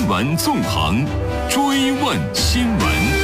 新闻纵横，追问新闻。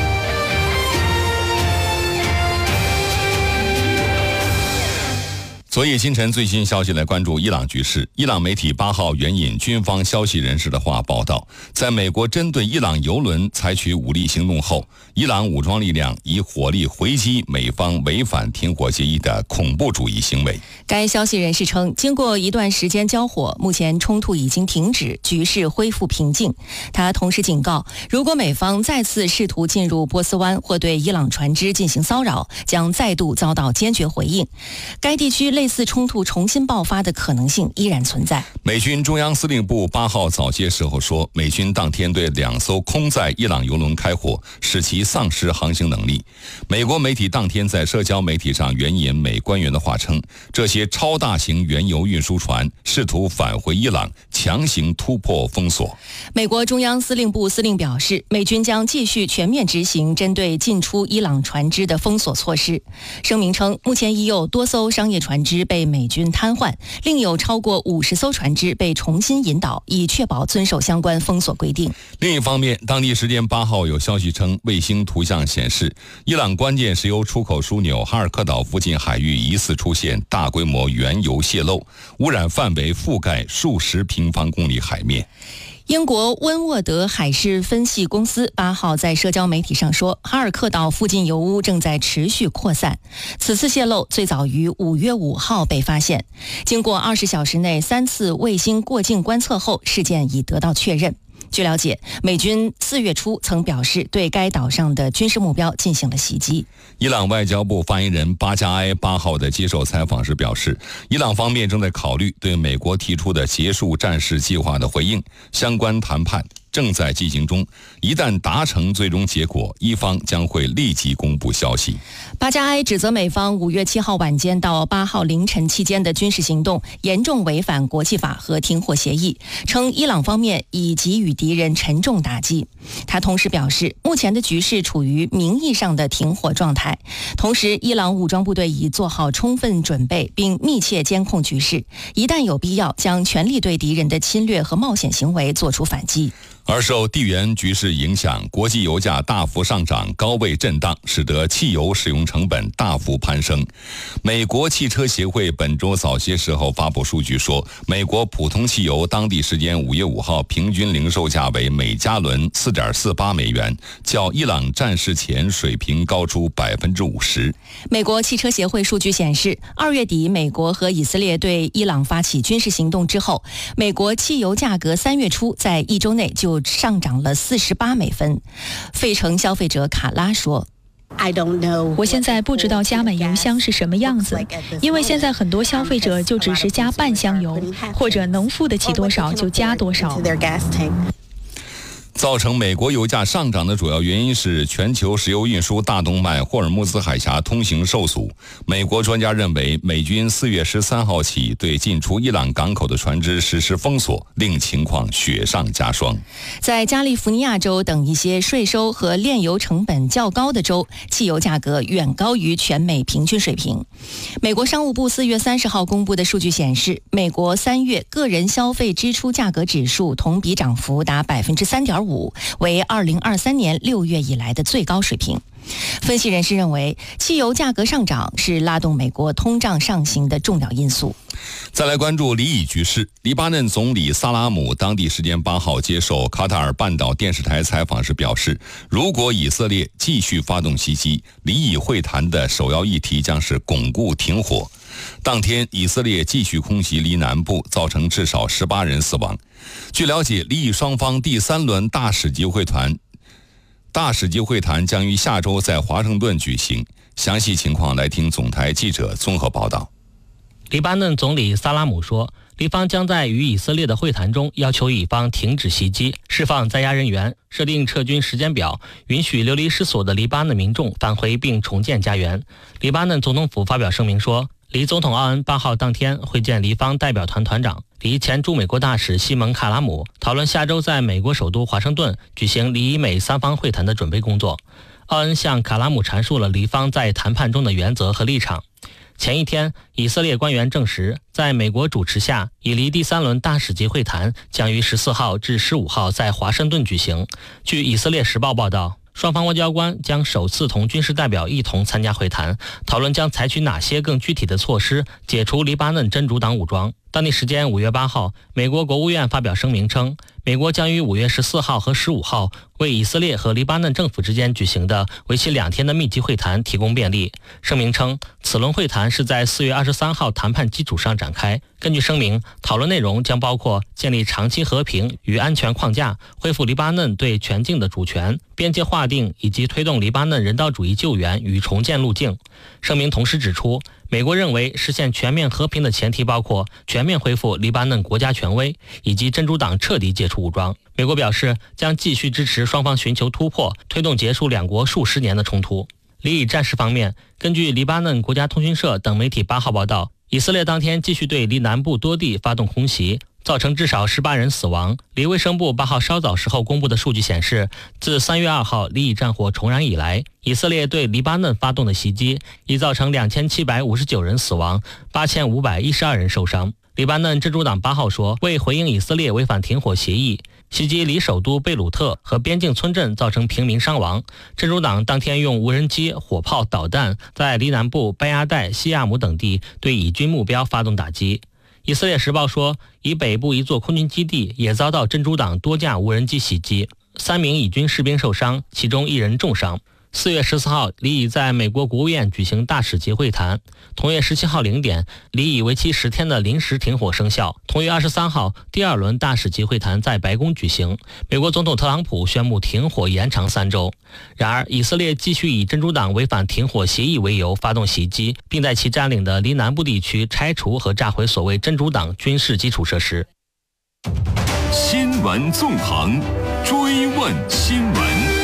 昨夜今晨最新消息来关注伊朗局势。伊朗媒体8号援引军方消息人士的话报道，在美国针对伊朗油轮采取武力行动后，伊朗武装力量以火力回击美方违反停火协议的恐怖主义行为。 该消息人士称，经过一段时间交火，目前冲突已经停止，局势恢复平静。他同时警告，如果美方再次试图进入波斯湾或对伊朗船只进行骚扰，将再度遭到坚决回应。该地区类似冲突重新爆发的可能性依然存在。 美军中央司令部8号早些时候说，美军当天对2艘空载伊朗油轮开火，使其丧失航行能力。美国媒体当天在社交媒体上援引美官员的话称，这些超大型原油运输船试图返回伊朗，强行突破封锁。 美国中央司令部司令表示，美军将继续全面执行针对进出伊朗船只的封锁措施。声明称，目前已有多艘商业船只被美军瘫痪，另有超过50艘船只被重新引导，以确保遵守相关封锁规定。 另一方面，当地时间8号有消息称，卫星图像显示，伊朗关键石油出口枢纽哈尔克岛附近海域疑似出现大规模原油泄漏，污染范围覆盖数十平方公里海面。 英国温沃德海事分析公司8号在社交媒体上说，哈尔克岛附近油污正在持续扩散。此次泄漏最早于5月5号被发现，经过20小时内3次卫星过境观测后，事件已得到确认。据了解，美军4月初曾表示对该岛上的军事目标进行了袭击。 伊朗外交部发言人巴加埃8号在接受采访时表示，伊朗方面正在考虑对美国提出的结束战事计划的回应，相关谈判正在进行中，一旦达成最终结果，伊方将会立即公布消息。 巴加埃指责美方5月7号晚间到8号凌晨期间的军事行动严重违反国际法和停火协议，称伊朗方面已给予敌人沉重打击。他同时表示，目前的局势处于名义上的停火状态，同时伊朗武装部队已做好充分准备，并密切监控局势，一旦有必要，将全力对敌人的侵略和冒险行为做出反击。 而受地缘局势影响，国际油价大幅上涨，高位震荡，使得汽油使用成本大幅攀升。美国汽车协会本周早些时候发布数据说，美国普通汽油当地时间5月5号平均零售价为每加仑4.48美元，较伊朗战事前水平高出50%。 美国汽车协会数据显示，2月底美国和以色列对伊朗发起军事行动之后，美国汽油价格3月初在1周内就上涨了48美分。费城消费者卡拉说， 我现在不知道加满油箱是什么样子，因为现在很多消费者就只是加半箱油，或者能付得起多少就加多少。 造成美国油价上涨的主要原因是全球石油运输大动脉霍尔木兹海峡通行受阻。美国专家认为，美军4月13号起对进出伊朗港口的船只实施封锁，令情况雪上加霜。 在加利福尼亚州等一些税收和炼油成本较高的州，汽油价格远高于全美平均水平。美国商务部4月30号公布的数据显示，美国3月个人消费支出价格指数同比涨幅达3.5%，为2023年6月以来的最高水平。分析人士认为，汽油价格上涨是拉动美国通胀上行的重要因素。 再来关注黎以局势。黎巴嫩总理萨拉姆当地时间8号接受卡塔尔半岛电视台采访时表示，如果以色列继续发动袭击，黎以会谈的首要议题将是巩固停火。当天，以色列继续空袭黎南部，造成至少18人死亡。据了解，黎以双方第3轮大使级会谈将于下周在华盛顿举行。详细情况来听总台记者综合报道。 黎巴嫩总理萨拉姆说，黎方将在与以色列的会谈中要求以方停止袭击，释放在押人员，设定撤军时间表，允许流离失所的黎巴嫩民众返回并重建家园。黎巴嫩总统府发表声明说，黎总统奥恩8号当天会见黎方代表团团长黎前驻美国大使西蒙·卡拉姆，讨论下周在美国首都华盛顿举行黎美三方会谈的准备工作。奥恩向卡拉姆阐述了黎方在谈判中的原则和立场。 前一天，以色列官员证实，在美国主持下，以黎第3轮大使级会谈将于14号至15号在华盛顿举行。据《以色列时报》报道，双方外交官将首次同军事代表一同参加会谈，讨论将采取哪些更具体的措施解除黎巴嫩真主党武装。当地时间5月8号，美国国务院发表声明称，美国将于5月14号和15号为以色列和黎巴嫩政府之间举行的为期2天的密集会谈提供便利。声明称，此轮会谈是在4月23号谈判基础上展开。根据声明，讨论内容将包括建立长期和平与安全框架、恢复黎巴嫩对全境的主权、边界划定以及推动黎巴嫩人道主义救援与重建路径。声明同时指出，美国认为实现全面和平的前提包括全面恢复黎巴嫩国家权威，以及真主党彻底解除武装。美国表示将继续支持双方寻求突破，推动结束两国数十年的冲突。黎以战事方面，根据黎巴嫩国家通讯社等媒体8号报道，以色列当天继续对黎南部多地发动空袭，造成至少18人死亡。黎卫生部8号稍早时候公布的数据显示，自3月2号黎以战火重燃以来，以色列对黎巴嫩发动的袭击已造成2759人死亡，8512人受伤。黎巴嫩真主党8号说，为回应以色列违反停火协议，袭击黎首都贝鲁特和边境村镇，造成平民伤亡。真主党当天用无人机、火炮、导弹在黎南部拜亚代、西亚姆等地对以军目标发动打击。以色列时报说，以北部一座空军基地也遭到真主党多架无人机袭击，3名以军士兵受伤，其中1人重伤。4月14号，黎以在美国国务院举行大使级会谈。同月17号0点，黎以为期10天的临时停火生效。同月23号，第2轮大使级会谈在白宫举行。美国总统特朗普宣布停火延长3周。然而，以色列继续以真主党违反停火协议为由发动袭击，并在其占领的黎南部地区拆除和炸毁所谓真主党军事基础设施。 新闻纵横，追问新闻。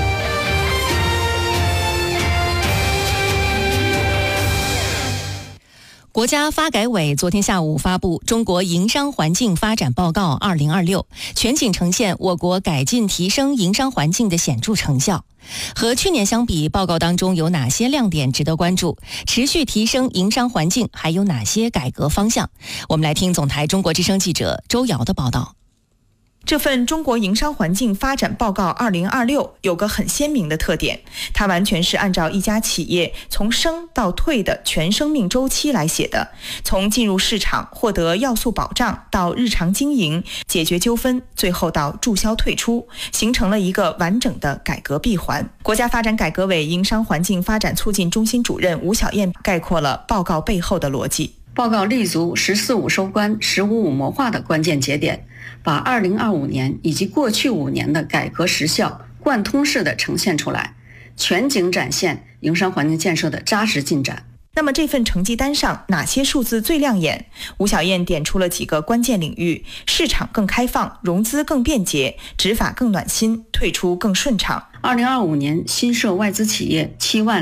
国家发改委昨天下午发布《中国营商环境发展报告2026》，全景呈现我国改进提升营商环境的显著成效。和去年相比，报告当中有哪些亮点值得关注？持续提升营商环境还有哪些改革方向？我们来听总台中国之声记者周瑶的报道。 这份中国营商环境发展报告2026有个很鲜明的特点，它完全是按照一家企业从生到退的全生命周期来写的，从进入市场获得要素保障到日常经营解决纠纷，最后到注销退出，形成了一个完整的改革闭环。国家发展改革委营商环境发展促进中心主任吴晓燕概括了报告背后的逻辑。 报告立足“十四五”收官、“十五五”谋划的关键节点，把2025年以及过去5年的改革实效贯通式的呈现出来，全景展现营商环境建设的扎实进展。 那么这份成绩单上哪些数字最亮眼？吴晓燕点出了几个关键领域：市场更开放，融资更便捷，执法更暖心，退出更顺畅。 2025年新设外资企业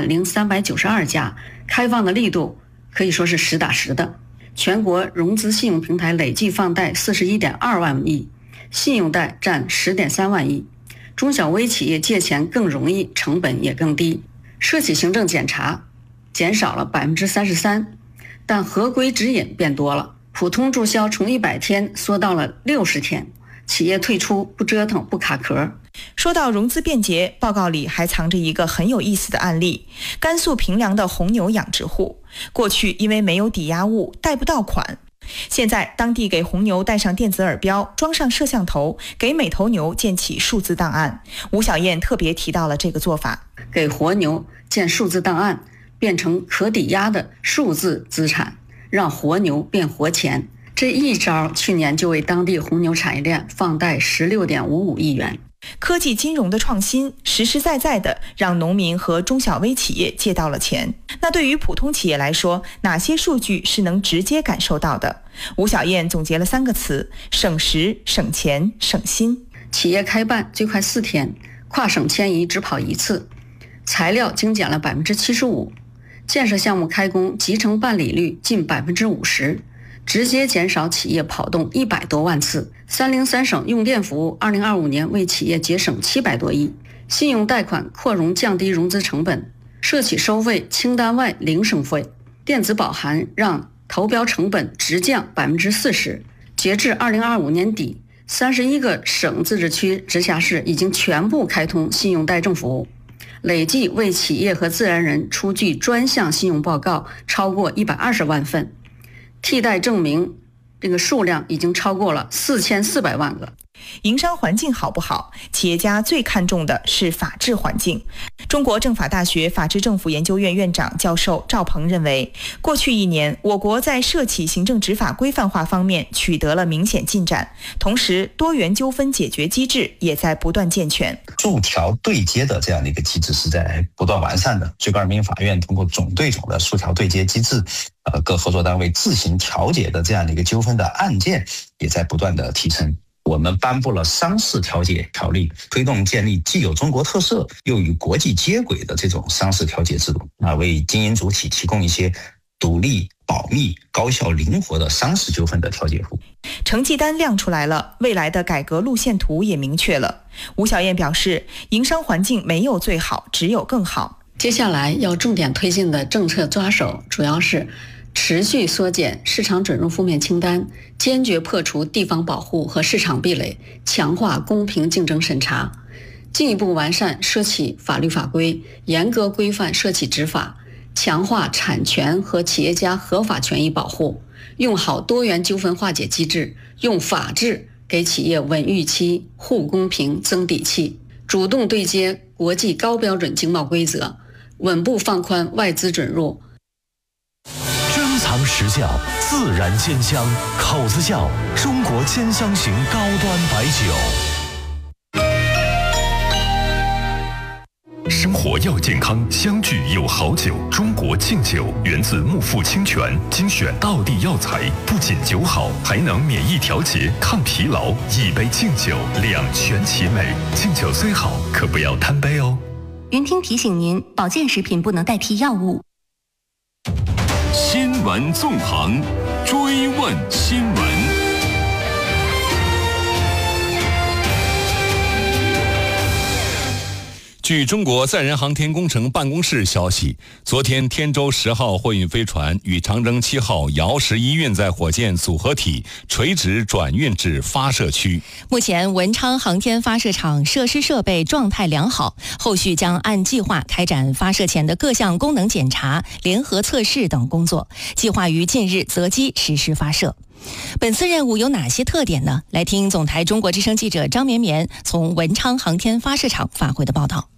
70392家，开放的力度可以说是实打实的。全国融资信用平台累计放贷41.2万亿，信用贷占10.3万亿。中小微企业借钱更容易，成本也更低。涉企行政检查减少了33%，但合规指引变多了。普通注销从100天缩到了60天，企业退出不折腾不卡壳。 说到融资便捷，报告里还藏着一个很有意思的案例：甘肃平凉的红牛养殖户，过去因为没有抵押物贷不到款，现在当地给红牛戴上电子耳标，装上摄像头，给每头牛建起数字档案。吴晓燕特别提到了这个做法， 给活牛建数字档案，变成可抵押的数字资产，让活牛变活钱。这一招去年就为当地红牛产业链放贷16.55亿元。 科技金融的创新实实在在的让农民和中小微企业借到了钱。那对于普通企业来说，哪些数据是能直接感受到的？吴晓燕总结了3个词：省时、省钱、省心。 企业开办最快4天，跨省迁移只跑1次，材料精简了75%，建设项目开工集成办理率近50%，直接减少企业跑动100多万次。303省用电服务2025年为企业节省700多亿，信用贷款扩容降低融资成本，涉企收费清单外零收费。 电子保函让投标成本直降40%。截至2025年底，31个省、自治区、直辖市已经全部开通信用贷证服务，累计为企业和自然人出具专项信用报告超过120万份，替代证明这个数量已经超过了4400万个。 营商环境好不好，企业家最看重的是法治环境。中国政法大学法治政府研究院院长教授赵鹏认为，过去1年，我国在涉企行政执法规范化方面取得了明显进展，同时多元纠纷解决机制也在不断健全。 逐条对接的这样的一个机制是在不断完善的。最高人民法院通过总对总的数条对接机制，各合作单位自行调解的这样的一个纠纷的案件也在不断的提升。我们颁布了商事调解条例，推动建立既有中国特色又与国际接轨的这种商事调解制度，为经营主体提供一些独立、保密、高效、灵活的商事纠纷的调解服务。 成绩单亮出来了，未来的改革路线图也明确了。吴小燕表示，营商环境没有最好，只有更好。 接下来要重点推进的政策抓手主要是持续缩减市场准入负面清单，坚决破除地方保护和市场壁垒，强化公平竞争审查，进一步完善涉企法律法规，严格规范涉企执法，强化产权和企业家合法权益保护，用好多元纠纷化解机制，用法治给企业稳预期、护公平、增底气，主动对接国际高标准经贸规则，稳步放宽外资准入。 珍藏实窖，自然兼香，口子窖，中国兼香型高端白酒。 生活要健康，相聚有好酒。中国敬酒源自木富清泉，精选道地药材，不仅酒好，还能免疫调节、抗疲劳。一杯敬酒，两全其美。敬酒虽好，可不要贪杯哦。 云听提醒您，保健食品不能代替药物。 新闻纵横，追问新闻。据中国载人航天工程办公室消息，昨天天舟10号货运飞船与长征7号遥11运载火箭组合体垂直转运至发射区。 目前文昌航天发射场设施设备状态良好，后续将按计划开展发射前的各项功能检查、联合测试等工作，计划于近日择机实施发射。本次任务有哪些特点呢？来听总台中国之声记者张绵绵从文昌航天发射场发回的报道。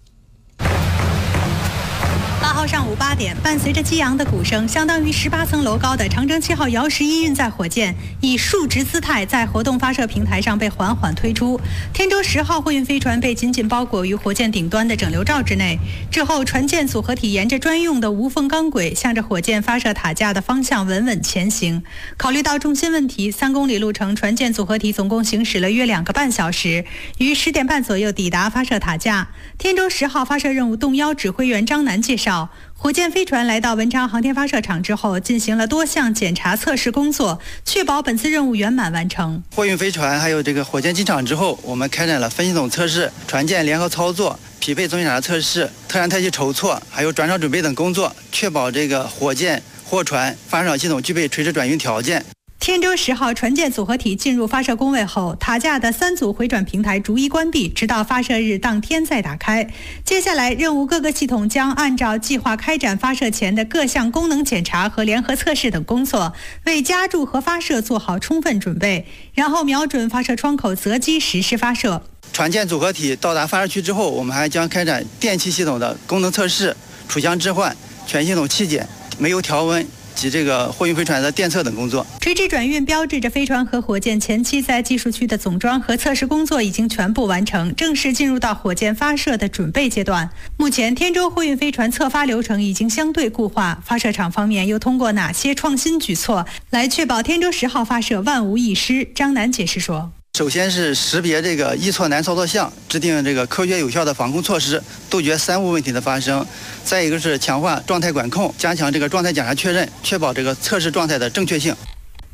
8号上午8点，伴随着激昂的鼓声，相当于18层楼高的长征7号遥11运载火箭以竖直姿态在活动发射平台上被缓缓推出。天舟10号货运飞船被紧紧包裹于火箭顶端的整流罩之内。之后，船舰组合体沿着专用的无缝钢轨，向着火箭发射塔架的方向稳稳前行。考虑到重心问题，3公里路程，船舰组合体总共行驶了约2个半小时，于10点半左右抵达发射塔架。天舟10号发射任务动幺指挥员张楠介绍，火箭飞船来到文昌航天发射场之后，进行了多项检查测试工作，确保本次任务圆满完成。 货运飞船还有这个火箭进场之后，我们开展了分系统测试、船舰联合操作、匹配总检查测试、特燃特气筹措，还有转场准备等工作，确保这个火箭、货船、发射场系统具备垂直转运条件。 天舟10号船舰组合体进入发射工位后，塔架的3组回转平台逐一关闭，直到发射日当天再打开。接下来，任务各个系统将按照计划开展发射前的各项功能检查和联合测试等工作，为加注和发射做好充分准备，然后瞄准发射窗口择机实施发射。 船舰组合体到达发射区之后，我们还将开展电气系统的功能测试、储箱置换、全系统气检、煤油调温及这个货运飞船的电测等工作。 垂直转运标志着飞船和火箭前期在技术区的总装和测试工作已经全部完成，正式进入到火箭发射的准备阶段。目前天舟货运飞船测发流程已经相对固化，发射场方面又通过哪些创新举措来确保天舟10号发射万无一失？张楠解释说， 首先是识别这个易错难操作项，制定这个科学有效的防控措施，杜绝3误问题的发生。再一个是强化状态管控，加强这个状态检查确认，确保这个测试状态的正确性。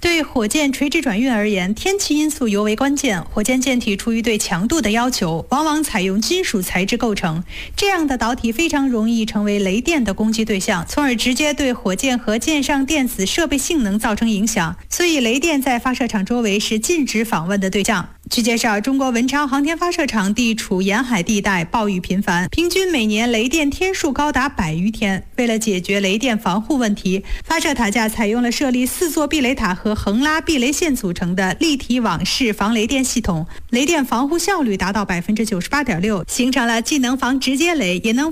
对火箭垂直转运而言，天气因素尤为关键。火箭舰体出于对强度的要求，往往采用金属材质构成，这样的导体非常容易成为雷电的攻击对象，从而直接对火箭和舰上电子设备性能造成影响。所以，雷电在发射场周围是禁止访问的对象。据介绍，中国文昌航天发射场地处沿海地带，暴雨频繁，平均每年雷电天数高达100余天。为了解决雷电防护问题，发射塔架采用了设立4座避雷塔和横拉避雷线组成的立体网式防雷电系统，雷电防护效率达到98.6%，形成了既能防直接雷，也能